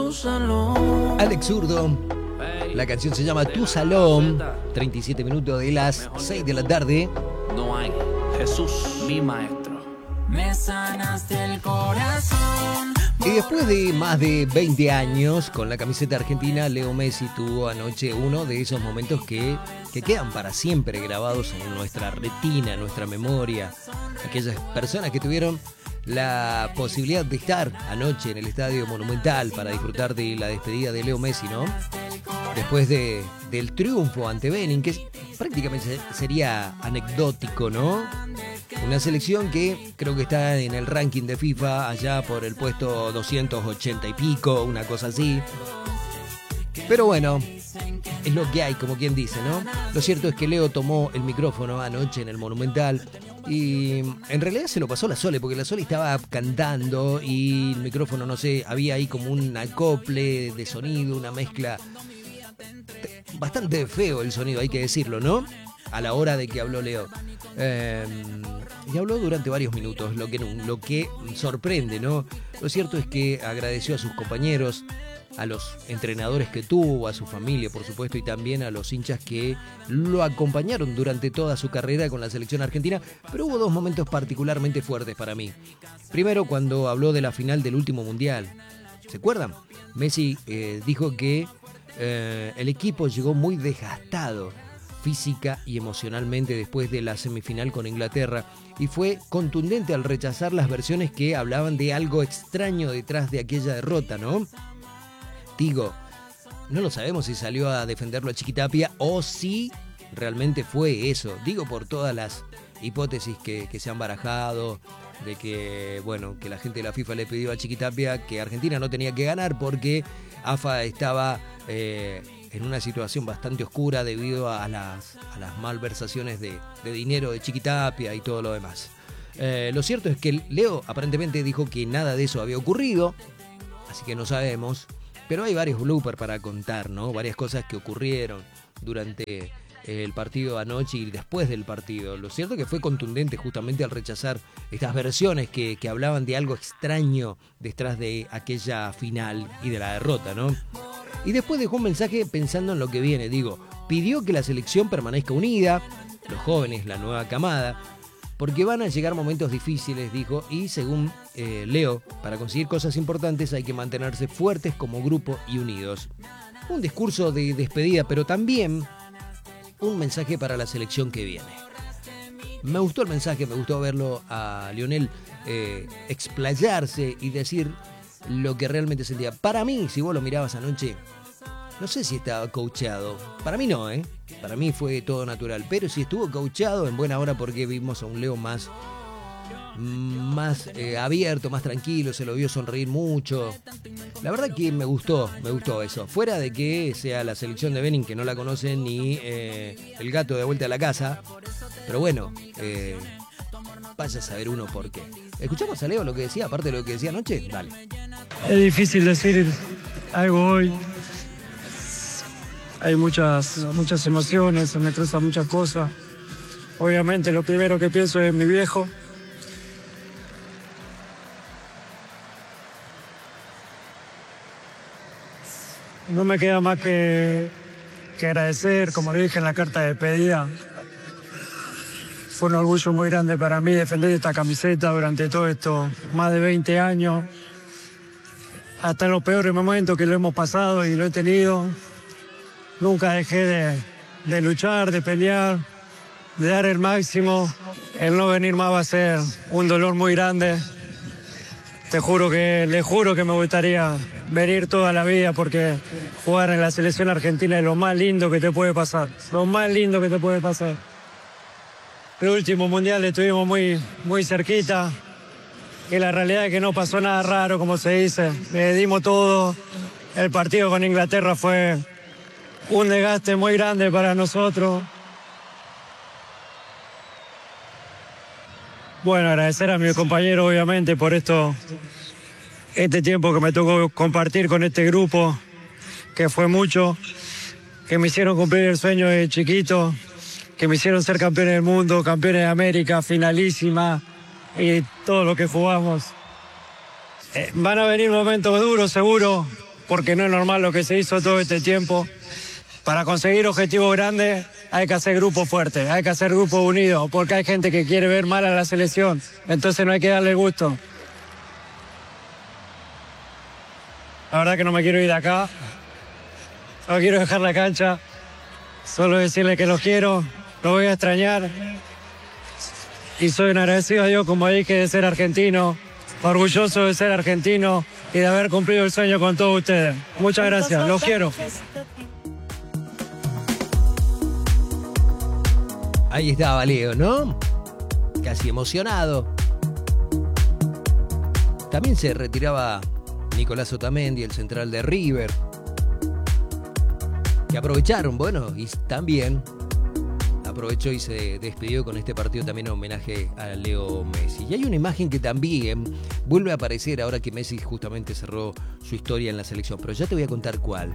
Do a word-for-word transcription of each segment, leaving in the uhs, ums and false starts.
Alex Zurdo. La canción se llama Tu Salón. treinta y siete minutos de las seis de la tarde. No hay Jesús, mi maestro. Me sanaste el corazón. Y después de más de veinte años con la camiseta argentina, Leo Messi tuvo anoche uno de esos momentos que, que quedan para siempre grabados en nuestra retina, en nuestra memoria. Aquellas personas que tuvieron la posibilidad de estar anoche en el Estadio Monumental para disfrutar de la despedida de Leo Messi, ¿no? Después de, del triunfo ante Benin, que prácticamente sería anecdótico, ¿no? Una selección que creo que está en el ranking de FIFA allá por el puesto doscientos ochenta y pico, una cosa así. Pero bueno, es lo que hay, como quien dice, ¿no? Lo cierto es que Leo tomó el micrófono anoche en el Monumental y en realidad se lo pasó a la Sole, porque la Sole estaba cantando y el micrófono, no sé, había ahí como un acople de sonido, una mezcla bastante feo el sonido, hay que decirlo, ¿no? A la hora de que habló Leo. Eh, y habló durante varios minutos, lo que, lo que sorprende, ¿no? Lo cierto es que agradeció a sus compañeros, a los entrenadores que tuvo, a su familia, por supuesto, y también a los hinchas que lo acompañaron durante toda su carrera con la selección argentina. Pero hubo dos momentos particularmente fuertes para mí. Primero, cuando habló de la final del último mundial. ¿Se acuerdan? Messi eh, dijo que eh, el equipo llegó muy desgastado física y emocionalmente después de la semifinal con Inglaterra, y fue contundente al rechazar las versiones que hablaban de algo extraño detrás de aquella derrota, ¿no? Digo, no lo sabemos si salió a defenderlo a Chiquitapia o si realmente fue eso. Digo, por todas las hipótesis que, que se han barajado, de que, bueno, que la gente de la FIFA le pidió a Chiquitapia que Argentina no tenía que ganar porque A F A estaba eh, en una situación bastante oscura debido a las, a las malversaciones de, de dinero de Chiquitapia y todo lo demás. Eh, lo cierto es que Leo aparentemente dijo que nada de eso había ocurrido, así que no sabemos, pero hay varios bloopers para contar, ¿no? Varias cosas que ocurrieron durante el partido anoche y después del partido. Lo cierto es que fue contundente justamente al rechazar estas versiones que, que hablaban de algo extraño detrás de aquella final y de la derrota, ¿no? Y después dejó un mensaje pensando en lo que viene. Digo, pidió que la selección permanezca unida, los jóvenes, la nueva camada, porque van a llegar momentos difíciles, dijo, y según eh, Leo, para conseguir cosas importantes hay que mantenerse fuertes como grupo y unidos. Un discurso de despedida, pero también un mensaje para la selección que viene. Me gustó el mensaje, me gustó verlo a Lionel eh, explayarse y decir lo que realmente sentía. Para mí, si vos lo mirabas anoche, no sé si estaba coacheado. Para mí no, ¿eh? Para mí fue todo natural. Pero si estuvo coacheado, en buena hora, porque vimos a un Leo más, más eh, abierto, más tranquilo, se lo vio sonreír mucho. La verdad que me gustó, me gustó eso. Fuera de que sea la selección de Benin, que no la conocen ni eh, el gato de vuelta a la casa. Pero bueno, eh, vaya a saber uno por qué. ¿Escuchamos a Leo lo que decía, aparte de lo que decía anoche? Dale. Es difícil decir algo hoy. Hay muchas, muchas emociones, se me cruzan muchas cosas. Obviamente lo primero que pienso es en mi viejo. No me queda más que, que agradecer, como le dije en la carta de despedida. Fue un orgullo muy grande para mí defender esta camiseta durante todos estos más de veinte años. Hasta en los peores momentos que lo hemos pasado y lo he tenido. Nunca dejé de, de luchar, de pelear, de dar el máximo. El no venir más va a ser un dolor muy grande. Te juro que, le juro que me gustaría venir toda la vida porque jugar en la selección argentina es lo más lindo que te puede pasar. Lo más lindo que te puede pasar. El último mundial estuvimos muy, muy cerquita. Y la realidad es que no pasó nada raro, como se dice. Le dimos todo. El partido con Inglaterra fue un desgaste muy grande para nosotros. Bueno, agradecer a mi compañero, obviamente, por esto, este tiempo que me tocó compartir con este grupo, que fue mucho, que me hicieron cumplir el sueño de chiquito, que me hicieron ser campeones del mundo, campeones de América, finalísima y todo lo que jugamos. Eh, van a venir momentos duros, seguro, porque no es normal lo que se hizo todo este tiempo. Para conseguir objetivos grandes hay que hacer grupos fuertes, hay que hacer grupos unidos, porque hay gente que quiere ver mal a la selección, entonces no hay que darle gusto. La verdad que no me quiero ir de acá, no quiero dejar la cancha, solo decirle que los quiero, los voy a extrañar y soy un agradecido a Dios, como dije, de ser argentino, orgulloso de ser argentino y de haber cumplido el sueño con todos ustedes. Muchas gracias, los quiero. Ahí estaba Leo, ¿no? Casi emocionado. También se retiraba Nicolás Otamendi, el central de River. Que aprovecharon, bueno, y también aprovechó y se despidió con este partido también en homenaje a Leo Messi. Y hay una imagen que también vuelve a aparecer ahora que Messi justamente cerró su historia en la selección, pero ya te voy a contar cuál.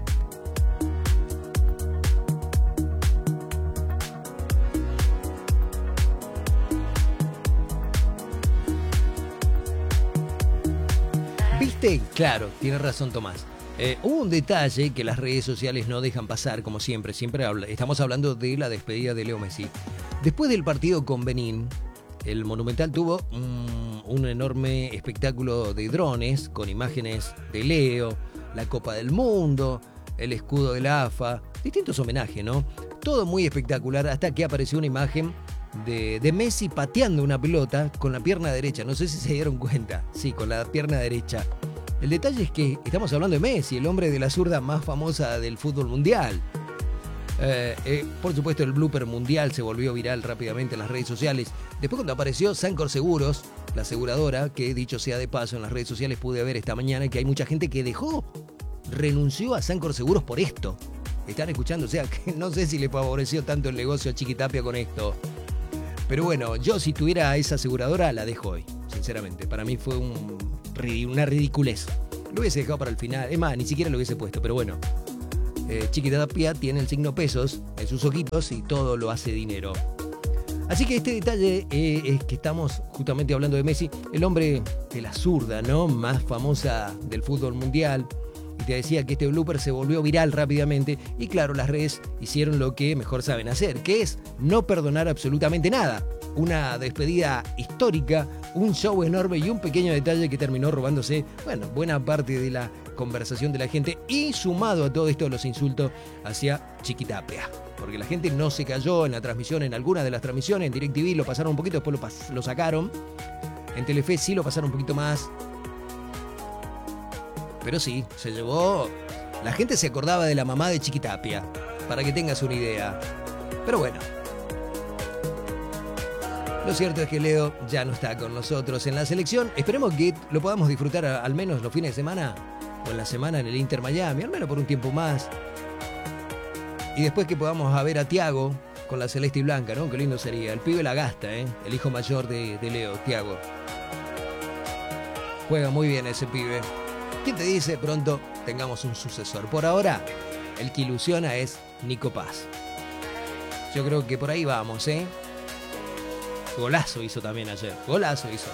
¿Viste? Claro, tiene razón Tomás. Eh, hubo un detalle que las redes sociales no dejan pasar, como siempre. Siempre habla, estamos hablando de la despedida de Leo Messi. Después del partido con Benín, el Monumental tuvo um, un enorme espectáculo de drones con imágenes de Leo, la Copa del Mundo, el escudo de la A F A, distintos homenajes, ¿no? Todo muy espectacular hasta que apareció una imagen de, de Messi pateando una pelota con la pierna derecha. No sé si se dieron cuenta. Sí, con la pierna derecha. El detalle es que estamos hablando de Messi, el hombre de la zurda más famosa del fútbol mundial. Eh, eh, por supuesto, el blooper mundial se volvió viral rápidamente en las redes sociales. Después, cuando apareció Sancor Seguros, la aseguradora, que dicho sea de paso, en las redes sociales pude ver esta mañana que hay mucha gente que dejó, renunció a Sancor Seguros por esto. ¿Están escuchando? O sea, que no sé si le favoreció tanto el negocio a Chiquitapia con esto. Pero bueno, yo si tuviera esa aseguradora la dejo hoy, sinceramente. Para mí fue un, una ridiculez. Lo hubiese dejado para el final. Es más, ni siquiera lo hubiese puesto, pero bueno. Eh, Chiquitapia tiene el signo pesos en sus ojitos y todo lo hace dinero. Así que este detalle eh, es que estamos justamente hablando de Messi, el hombre de la zurda, ¿no? Más famosa del fútbol mundial. Y te decía que este blooper se volvió viral rápidamente y claro, las redes hicieron lo que mejor saben hacer, que es no perdonar absolutamente nada. Una despedida histórica, un show enorme y un pequeño detalle que terminó robándose, bueno, buena parte de la conversación de la gente y sumado a todo esto los insultos hacia Chiquitapia. Porque la gente no se cayó en la transmisión, en alguna de las transmisiones, en DirecTV lo pasaron un poquito, después lo, pas- lo sacaron. En Telefe sí lo pasaron un poquito más. Pero sí, se llevó... La gente se acordaba de la mamá de Chiquitapia, para que tengas una idea. Pero bueno. Lo cierto es que Leo ya no está con nosotros en la selección. Esperemos que lo podamos disfrutar a, al menos los fines de semana o en la semana en el Inter Miami, al menos por un tiempo más. Y después que podamos a ver a Thiago con la celeste y blanca, ¿no? Qué lindo sería. El pibe la gasta, ¿eh? El hijo mayor de, de Leo, Thiago. Juega muy bien ese pibe. ¿Quién te dice pronto tengamos un sucesor? Por ahora, el que ilusiona es Nico Paz. Yo creo que por ahí vamos, ¿eh? Golazo hizo también ayer. Golazo hizo.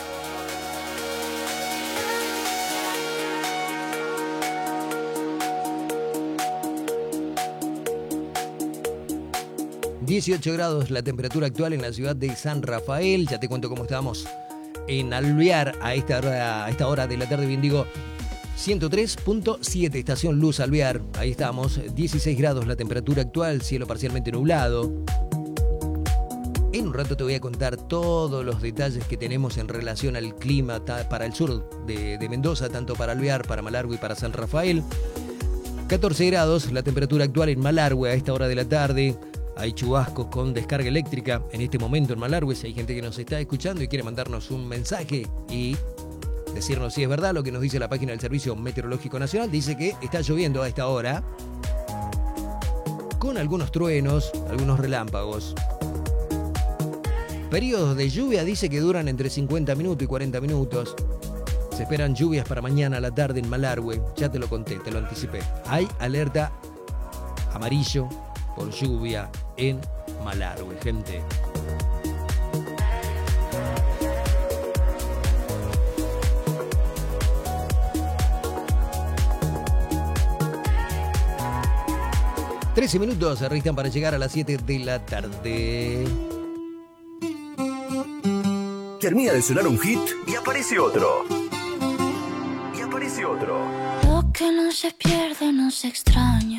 dieciocho grados la temperatura actual en la ciudad de San Rafael. Ya te cuento cómo estamos en Alvear a esta hora, a esta hora de la tarde. Bien digo, ciento tres punto siete, estación Luz Alvear. Ahí estamos, dieciséis grados la temperatura actual, cielo parcialmente nublado. En un rato te voy a contar todos los detalles que tenemos en relación al clima para el sur de, de Mendoza, tanto para Alvear, para Malargüe y para San Rafael. catorce grados la temperatura actual en Malargüe a esta hora de la tarde. Hay chubascos con descarga eléctrica en este momento en Malargüe. Si hay gente que nos está escuchando y quiere mandarnos un mensaje y decirnos si es verdad lo que nos dice la página del Servicio Meteorológico Nacional, dice que está lloviendo a esta hora con algunos truenos, algunos relámpagos. Periodos de lluvia dice que duran entre cincuenta minutos y cuarenta minutos. Se esperan lluvias para mañana a la tarde en Malargüe. Ya te lo conté, te lo anticipé. Hay alerta amarillo por lluvia en Malargüe, gente. trece minutos se restan para llegar a las siete de la tarde. Termina de sonar un hit y aparece otro. Y aparece otro. Lo que no se pierde no se extraña.